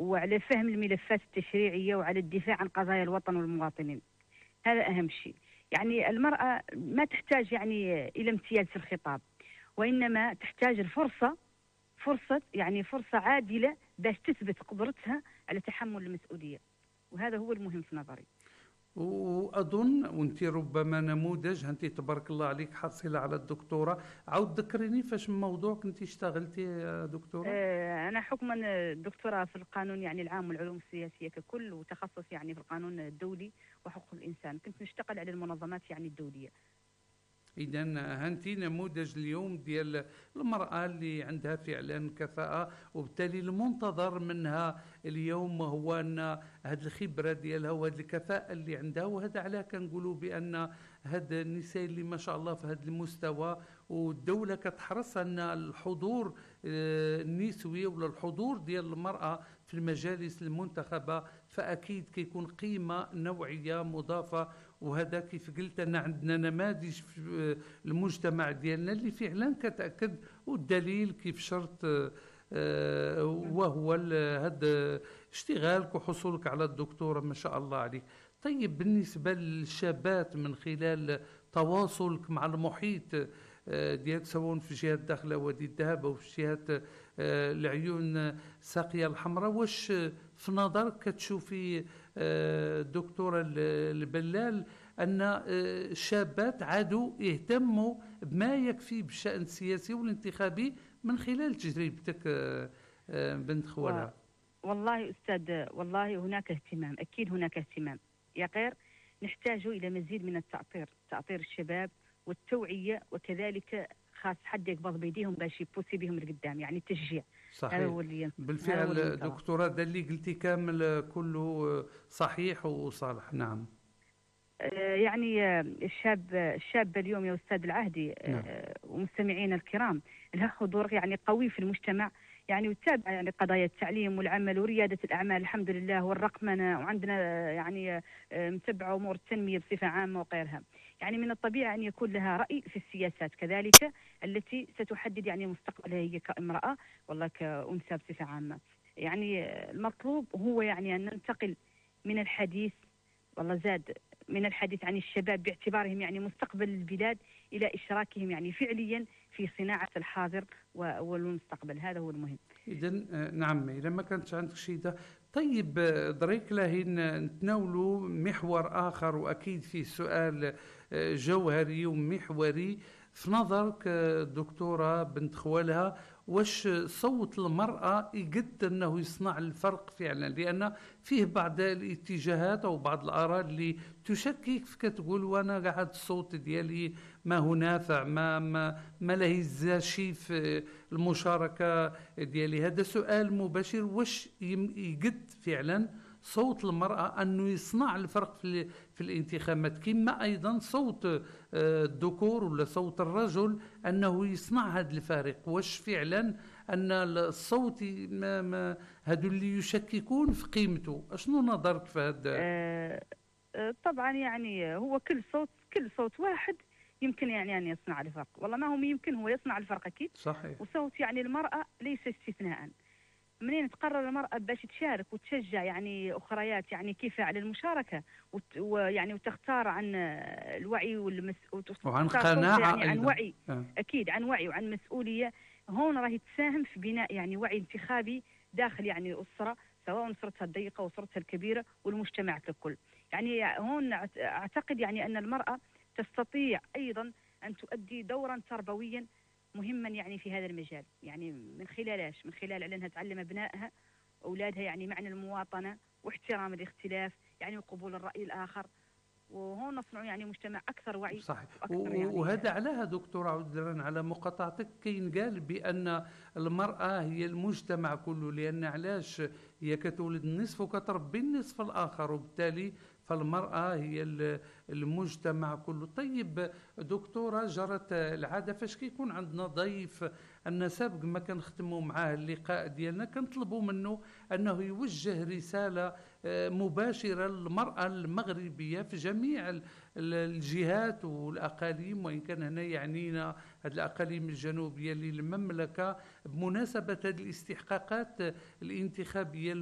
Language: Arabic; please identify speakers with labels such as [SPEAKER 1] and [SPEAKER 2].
[SPEAKER 1] وعلى فهم الملفات التشريعية وعلى الدفاع عن قضايا الوطن والمواطنين. هذا أهم شيء. يعني المرأة ما تحتاج يعني إلى امتياز في الخطاب، وإنما تحتاج الفرصة، فرصة عادلة باش تثبت قدرتها على تحمل المسؤولية، وهذا هو المهم في نظري.
[SPEAKER 2] وأظن وأنت ربما نموذج، أنت تبارك الله عليك حاصلة على الدكتوراه. عاود ذكريني فاش من موضوع كنت اشتغلتي يا دكتورة؟
[SPEAKER 1] أنا حكما دكتوراه في القانون يعني العام والعلوم السياسية ككل، وتخصص يعني في القانون الدولي وحقوق الإنسان. كنت نشتغل على المنظمات يعني الدولية.
[SPEAKER 2] إذا هانتي نموذج اليوم ديال المرأة اللي عندها فعلا كفاءة، وبالتالي المنتظر منها اليوم هو أن هذه الخبرة ديالها وهذه الكفاءة اللي عندها. وهذا علاه كنقولوا بأن هاد النساء اللي ما شاء الله في هذا المستوى، والدولة كتحرص أن الحضور النسوي ولا الحضور ديال المرأة في المجالس المنتخبة، فأكيد كيكون قيمة نوعية مضافة. وهذا كيف قلت أن عندنا نماذج في المجتمع ديالنا اللي فعلا كتأكد، والدليل كيف شرط وهو هذا اشتغالك وحصولك على الدكتوراه ما شاء الله عليك. طيب بالنسبة للشابات، من خلال تواصلك مع المحيط ديالك، سواء في جهة داخل وادي الذهب أو في جهة العيون ساقية الحمراء، واش في نظرك كتشوفي دكتورة البلال أن الشابات عادوا يهتموا بما يكفي بالشأن السياسي والانتخابي من خلال تجربتك بنت خوالها؟
[SPEAKER 1] والله أستاذ، والله هناك اهتمام، أكيد هناك اهتمام. يا غير نحتاج إلى مزيد من تأطير الشباب والتوعية، وكذلك خاص حد يقبض بيديهم باش يبوسي بهم لقدام، يعني التشجيع.
[SPEAKER 2] صحيح.
[SPEAKER 1] هذا هو اللي
[SPEAKER 2] بالفعل دكتورة، ده اللي قلتي كامل كله صحيح وصالح. نعم.
[SPEAKER 1] يعني الشاب اليوم يا أستاذ العهدي،
[SPEAKER 2] نعم.
[SPEAKER 1] ومستمعينا الكرام، له حضور يعني قوي في المجتمع، يعني وتتابع يعني قضايا التعليم والعمل وريادة الأعمال الحمد لله والرقمنة، وعندنا يعني متبعة أمور التنمية بصفة عامة وغيرها. يعني من الطبيعي أن يكون لها رأي في السياسات كذلك التي ستحدد يعني مستقبلها هي كامرأة والله كأنثى بصفة عامة. يعني المطلوب هو يعني أن ننتقل من الحديث، والله زاد، من الحديث عن الشباب باعتبارهم يعني مستقبل البلاد إلى إشراكهم يعني فعليا في صناعة الحاضر والمستقبل. هذا هو المهم.
[SPEAKER 2] إذا نعم، إذا ما كانش عندك شيء ده. طيب دريك لاهين نتناولوا محور آخر، وأكيد فيه سؤال جوهري ومحوري في نظرك دكتورة بنت خوالها. واش صوت المرأة يقد أنه يصنع الفرق فعلا؟ لأن فيه بعض الاتجاهات أو بعض الآراء اللي تشكك فيك، تقول وأنا قاعد الصوت ديالي ما هو نافع، ما له شيء في المشاركة ديالي. هذا سؤال مباشر. واش يقد فعلا صوت المرأة أنه يصنع الفرق في الانتخابات، كما أيضا صوت الذكور ولا صوت الرجل أنه يصنع هذا الفارق؟ واش فعلا أن الصوت هادو اللي يشككون في قيمته؟ أشنو نظرك في هذا؟
[SPEAKER 1] طبعا يعني هو كل صوت واحد يمكن يعني أن يصنع الفرق. والله ما هو يمكن، هو يصنع الفرق أكيد.
[SPEAKER 2] صحيح.
[SPEAKER 1] وصوت يعني المرأة ليس استثناء. منين تقرر المرأة باش تشارك وتشجع يعني أخريات يعني كيف على المشاركة، ويعني وتختار عن الوعي
[SPEAKER 2] وعن قناعة
[SPEAKER 1] يعني عن
[SPEAKER 2] أيضا.
[SPEAKER 1] وعي. أكيد عن وعي وعن مسؤولية. هون راهي تساهم في بناء يعني وعي انتخابي داخل يعني أسرة، سواء أسرتها الضيقة وأسرتها الكبيرة والمجتمع ككل. يعني هون أعتقد يعني أن المرأة تستطيع أيضا أن تؤدي دورا تربويا مهما يعني في هذا المجال. يعني من خلال أنها تعلم أبنائها أولادها يعني معنى المواطنة واحترام الاختلاف، يعني وقبول الرأي الآخر، وهون نصنع يعني مجتمع أكثر وعي.
[SPEAKER 2] صحيح.
[SPEAKER 1] يعني
[SPEAKER 2] وهذا علاها دكتور، عذرا على مقاطعتك، كاين قال بأن المرأة هي المجتمع كله، لأن علاش هي كتولد النصف وكتربي النصف الآخر، وبالتالي فالمرأة هي المجتمع كله. طيب دكتورة، جرت العادة فاش كيكون عندنا ضيف أن سابق ما كنختموا معاه اللقاء ديالنا كنطلبوا منه أنه يوجه رسالة مباشرة للمرأة المغربية في جميع الجهات والأقاليم، وإن كان هنا يعنينا هذه الأقاليم الجنوبية للمملكة بمناسبة هذه الاستحقاقات الانتخابية